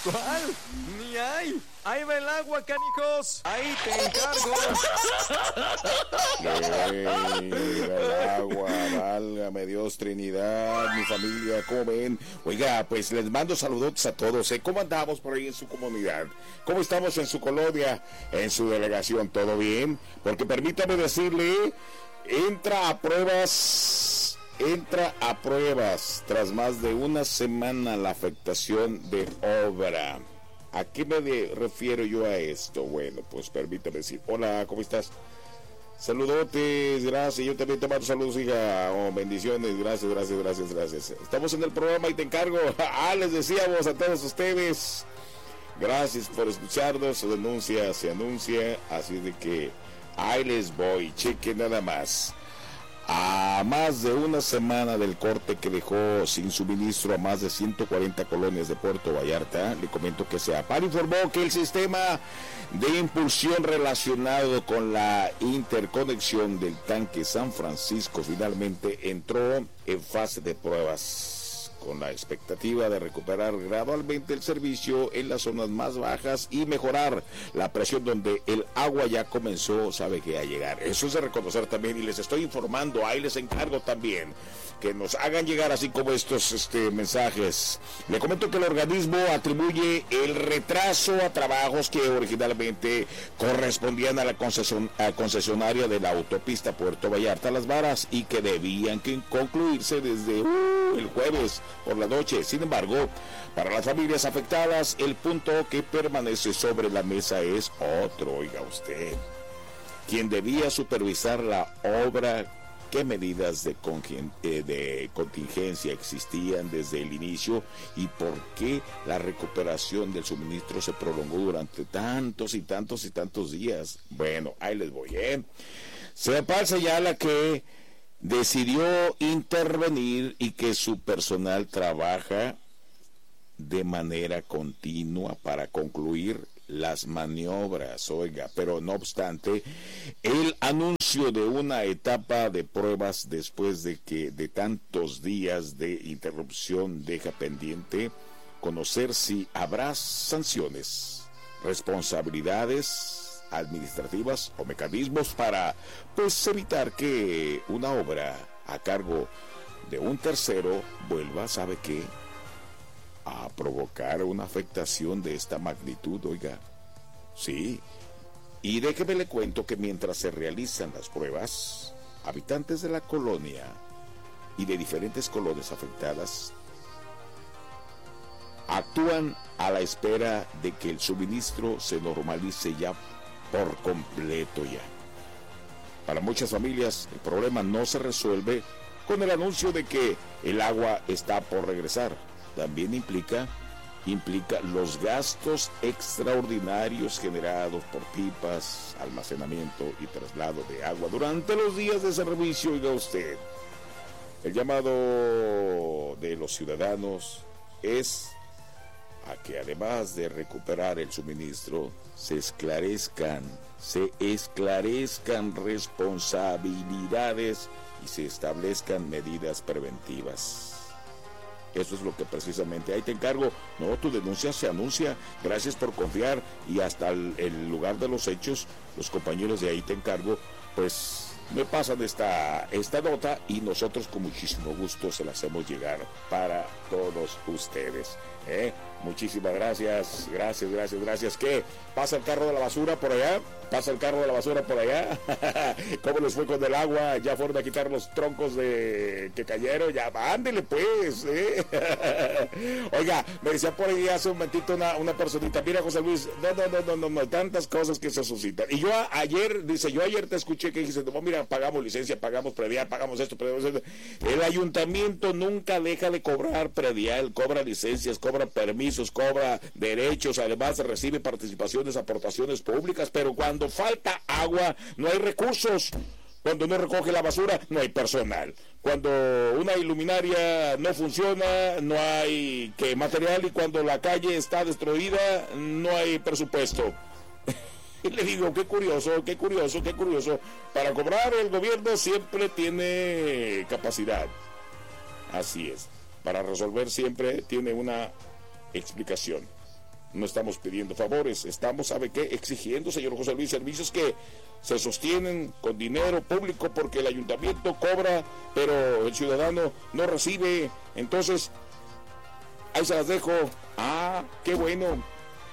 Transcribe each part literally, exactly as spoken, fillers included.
¿Cuál? Ni hay. Ahí va el agua, canijos. Ahí te encargo. Ey, el agua, válgame Dios, Trinidad, mi familia, ¿cómo ven? Oiga, pues les mando saludos a todos, ¿eh? ¿Cómo andamos por ahí en su comunidad? ¿Cómo estamos en su colonia, en su delegación? ¿Todo bien? Porque permítame decirle, entra a pruebas, entra a pruebas, tras más de una semana la afectación de obra. ¿A qué me de, refiero yo a esto? Bueno, pues permítame decir, hola, ¿cómo estás? Saludotes, gracias, yo también te mando saludos, hija, oh, bendiciones, gracias, gracias, gracias, gracias. Estamos en el programa y te encargo, ah, les decíamos a todos ustedes, gracias por escucharnos, su denuncia se anuncia, así de que ahí les voy, cheque nada más. A más de una semana del corte que dejó sin suministro a más de ciento cuarenta colonias de Puerto Vallarta, le comento que SEAPAR informó que el sistema de impulsión relacionado con la interconexión del tanque San Francisco finalmente entró en fase de pruebas, con la expectativa de recuperar gradualmente el servicio en las zonas más bajas y mejorar la presión donde el agua ya comenzó, sabe que a llegar. Eso es de reconocer también, y les estoy informando, ahí les encargo también que nos hagan llegar así como estos este, mensajes. Le comento que el organismo atribuye el retraso a trabajos que originalmente correspondían a la concesión, a concesionaria de la autopista Puerto Vallarta Las Varas y que debían que concluirse desde uh, el jueves por la noche. Sin embargo, para las familias afectadas, el punto que permanece sobre la mesa es otro, oiga usted. Quien debía supervisar la obra, qué medidas de, congen- eh, de contingencia existían desde el inicio y por qué la recuperación del suministro se prolongó durante tantos y tantos y tantos días. Bueno, ahí les voy, ¿eh? SEAPAR señala que decidió intervenir y que su personal trabaja de manera continua para concluir las maniobras, oiga, pero no obstante, el anuncio de una etapa de pruebas después de que de tantos días de interrupción deja pendiente conocer si habrá sanciones, responsabilidades administrativas o mecanismos para, pues, evitar que una obra a cargo de un tercero vuelva, ¿sabe qué?, a provocar una afectación de esta magnitud, oiga. Sí, y déjeme le cuento que mientras se realizan las pruebas, habitantes de la colonia y de diferentes colonias afectadas actúan a la espera de que el suministro se normalice ya por completo ya. Para muchas familias el problema no se resuelve con el anuncio de que el agua está por regresar. También implica, implica los gastos extraordinarios generados por pipas, almacenamiento y traslado de agua durante los días de servicio, oiga usted. El llamado de los ciudadanos es a que además de recuperar el suministro, se esclarezcan, se esclarezcan responsabilidades y se establezcan medidas preventivas. Eso es lo que precisamente ahí te encargo. No, tu denuncia se anuncia. Gracias por confiar. Y hasta el, el lugar de los hechos, los compañeros de ahí te encargo, pues me pasan esta, esta nota y nosotros con muchísimo gusto se la hacemos llegar para todos ustedes. ¿eh? Muchísimas gracias, gracias, gracias, gracias. ¿Qué? ¿Pasa el carro de la basura por allá? ¿Pasa el carro de la basura por allá? ¿Cómo les fue con el agua? ¿Ya fueron a quitar los troncos de que cayeron? Ya, ándele pues. ¿eh? Oiga, me decía por ahí hace un momentito una, una personita, mira José Luis, no, no, no, no, no, no, tantas cosas que se suscitan. Y yo a, ayer, dice, yo ayer te escuché que dijiste, no, mira, pagamos licencia, pagamos predial, pagamos esto, pagamos esto. El ayuntamiento nunca deja de cobrar predial, cobra licencias, cobra permisos, cobra derechos, además recibe participaciones, aportaciones públicas, pero cuando falta agua no hay recursos. Cuando no recoge la basura, no hay personal. Cuando una iluminaria no funciona, no hay que material. Y cuando la calle está destruida, no hay presupuesto. Y le digo, qué curioso, qué curioso, qué curioso. Para cobrar el gobierno siempre tiene capacidad. Así es. Para resolver siempre tiene una explicación. no estamos pidiendo favores, estamos, ¿sabe qué? Exigiendo, señor José Luis, servicios que se sostienen con dinero público porque el ayuntamiento cobra, pero el ciudadano no recibe. Entonces, ahí se las dejo. Ah, qué bueno.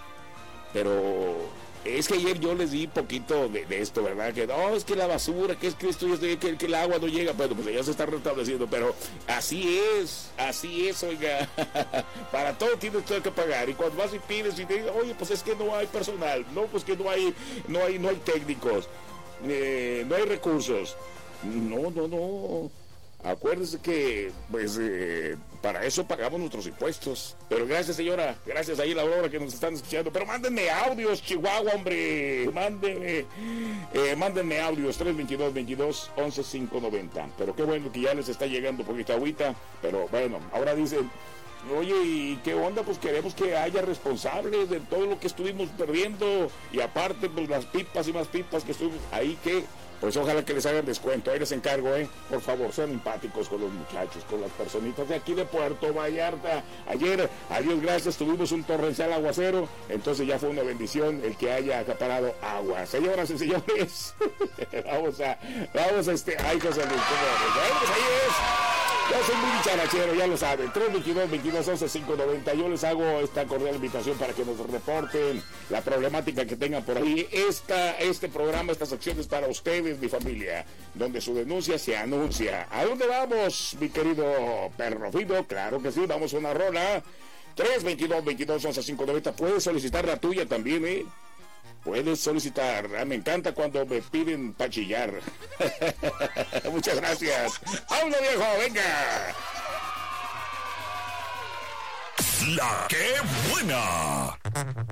Pero es que ayer yo les di poquito de, de esto, ¿verdad? Que no, es que la basura, que es que esto, que, que, que el agua no llega. Bueno, pues ya se está restableciendo, pero así es, así es, oiga. Para todo tienes que pagar. Y cuando vas y pides y te dicen, oye, pues es que no hay personal, no, pues que no hay, no hay, no hay técnicos, eh, no hay recursos. No, no, no. Acuérdese que, pues, eh, para eso pagamos nuestros impuestos. Pero gracias, señora, gracias ahí la Aurora que nos están escuchando. Pero mándenme audios, Chihuahua, hombre. Mándenme, eh, mándenme audios, tres veintidós, veintidós, once, quinientos noventa. Pero qué bueno que ya les está llegando poquita agüita. Pero bueno, ahora dicen, oye, ¿y qué onda? Pues queremos que haya responsables de todo lo que estuvimos perdiendo. Y aparte, pues las pipas y más pipas que estuvimos ahí, que... Pues ojalá que les hagan descuento, ahí les encargo, ¿eh? Por favor, sean empáticos con los muchachos, con las personitas de aquí de Puerto Vallarta. Ayer, a Dios gracias, tuvimos un torrencial aguacero, entonces ya fue una bendición el que haya acaparado agua. Señoras y señores, vamos a, vamos a este, ay, José Luis, bueno, pues ahí es. Yo soy muy dicharachero, ya lo saben. tres veintidós, veintidós, once, quinientos noventa. Yo les hago esta cordial invitación para que nos reporten la problemática que tengan por ahí. Esta, este programa, esta sección es para ustedes, mi familia, donde su denuncia se anuncia. ¿A dónde vamos, mi querido perro fino? Claro que sí, vamos a una rola. tres veintidós, veintidós, once, quinientos noventa. Puedes solicitar la tuya también, ¿eh? Puedes solicitar. Ah, me encanta cuando me piden pa' chillar. Muchas gracias. ¡Habla, viejo! ¡Venga! La que buena.